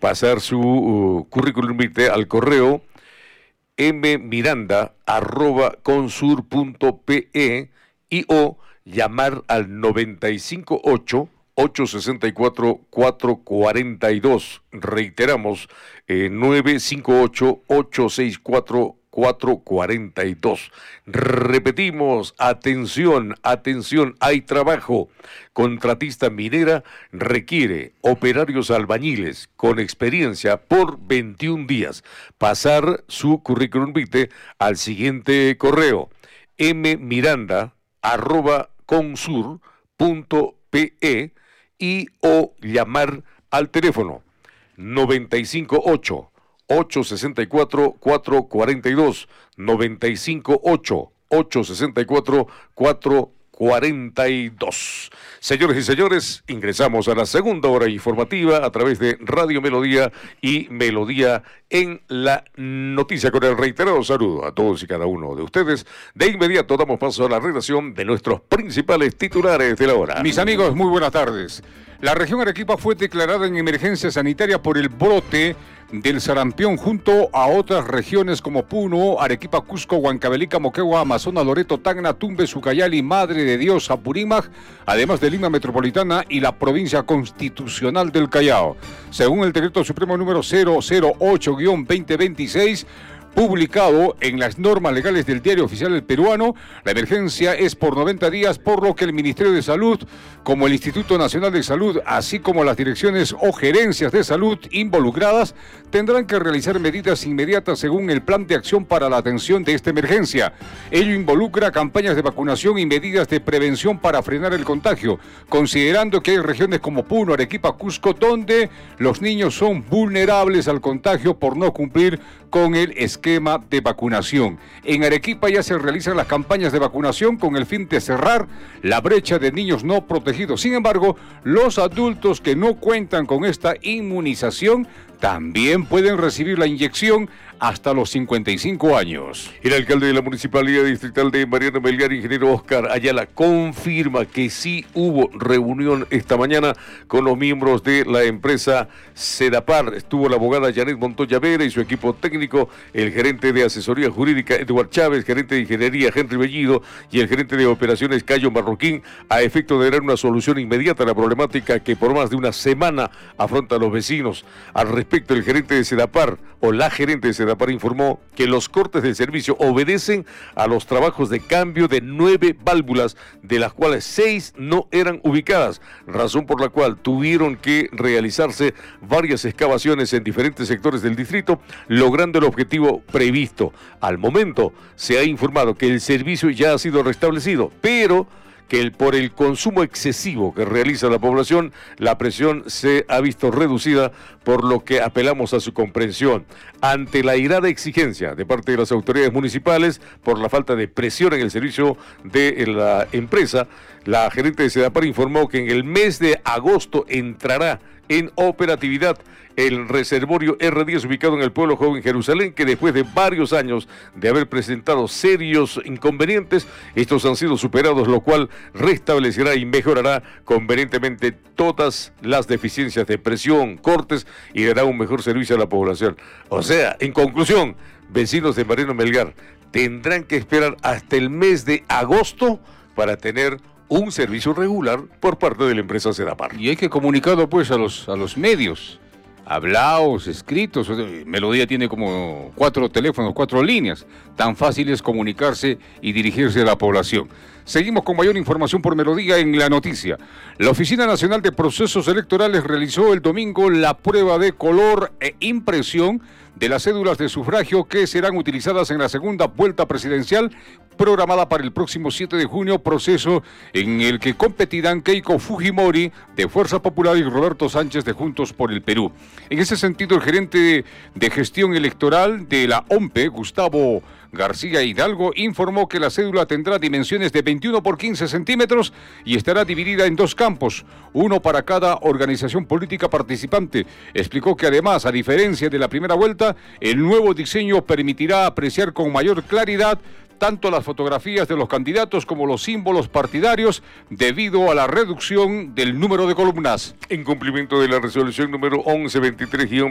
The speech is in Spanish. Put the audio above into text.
pasar su currículum vitae al correo mmiranda@consur.pe y o llamar al 958-864-442. Reiteramos, 958-864-442. Repetimos, atención, hay trabajo. Contratista minera requiere operarios albañiles con experiencia por 21 días. Pasar su currículum vitae al siguiente correo: mmiranda@consur.pe y o llamar al teléfono 958-864-442, 958-864-442. Señores y señores, ingresamos a la segunda hora informativa a través de Radio Melodía y Melodía en la Noticia, con el reiterado saludo a todos y cada uno de ustedes. De inmediato damos paso a la redacción de nuestros principales titulares de la hora. Mis amigos, muy buenas tardes. La región Arequipa fue declarada en emergencia sanitaria por el brote del sarampión junto a otras regiones como Puno, Arequipa, Cusco, Huancavelica, Moquegua, Amazonas, Loreto, Tacna, Tumbes, Ucayali, Madre de Dios, Apurímac, además de Lima Metropolitana y la provincia constitucional del Callao. Según el decreto supremo número 008-2026, publicado en las normas legales del Diario Oficial del Peruano, la emergencia es por 90 días, por lo que el Ministerio de Salud, como el Instituto Nacional de Salud, así como las direcciones o gerencias de salud involucradas, tendrán que realizar medidas inmediatas según el plan de acción para la atención de esta emergencia. Ello involucra campañas de vacunación y medidas de prevención para frenar el contagio, considerando que hay regiones como Puno, Arequipa, Cusco, donde los niños son vulnerables al contagio por no cumplir con el esquema de vacunación. En Arequipa ya se realizan las campañas de vacunación con el fin de cerrar la brecha de niños no protegidos. Sin embargo, los adultos que no cuentan con esta inmunización también pueden recibir la inyección hasta los 55 años. El alcalde de la Municipalidad Distrital de Mariano Melgar, ingeniero Oscar Ayala, confirma que sí hubo reunión esta mañana con los miembros de la empresa Sedapar. Estuvo la abogada Janet Montoya Vera y su equipo técnico, el gerente de asesoría jurídica Edward Chávez, gerente de ingeniería Henry Bellido y el gerente de operaciones Cayo Marroquín, a efecto de dar una solución inmediata a la problemática que por más de una semana afrontan los vecinos. Al respecto, el gerente de Sedapar, o la gerente de Sedapar, informó que los cortes del servicio obedecen a los trabajos de cambio de 9 válvulas, de las cuales 6 no eran ubicadas, razón por la cual tuvieron que realizarse varias excavaciones en diferentes sectores del distrito, logrando el objetivo previsto. Al momento se ha informado que el servicio ya ha sido restablecido, pero que por el consumo excesivo que realiza la población, la presión se ha visto reducida, por lo que apelamos a su comprensión. Ante la airada exigencia de parte de las autoridades municipales por la falta de presión en el servicio de la empresa, la gerente de Sedapar informó que en el mes de agosto entrará en operatividad el reservorio R10 ubicado en el pueblo joven Jerusalén, que después de varios años de haber presentado serios inconvenientes, estos han sido superados, lo cual restablecerá y mejorará convenientemente todas las deficiencias de presión, cortes, y dará un mejor servicio a la población. O sea, en conclusión, vecinos de Mariano Melgar tendrán que esperar hasta el mes de agosto para tener un servicio regular por parte de la empresa Sedapar. Y hay que comunicarlo pues a los medios, hablados, escritos. Melodía tiene como 4 teléfonos, 4 líneas. Tan fácil es comunicarse y dirigirse a la población. Seguimos con mayor información por Melodía en la noticia. La Oficina Nacional de Procesos Electorales realizó el domingo la prueba de color e impresión de las cédulas de sufragio que serán utilizadas en la segunda vuelta presidencial programada para el próximo 7 de junio, proceso en el que competirán Keiko Fujimori de Fuerza Popular y Roberto Sánchez de Juntos por el Perú. En ese sentido, el gerente de gestión electoral de la OMPE, Gustavo García Hidalgo, informó que la cédula tendrá dimensiones de 21 por 15 centímetros y estará dividida en 2 campos, uno para cada organización política participante. Explicó que además, a diferencia de la primera vuelta, el nuevo diseño permitirá apreciar con mayor claridad tanto las fotografías de los candidatos como los símbolos partidarios debido a la reducción del número de columnas. En cumplimiento de la resolución número 1123-